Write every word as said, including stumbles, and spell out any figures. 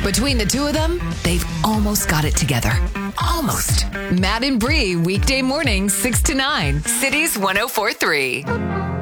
Between the two of them, they've almost got it together. Almost. Matt and Bree, weekday mornings, six to nine. Cities one oh four three.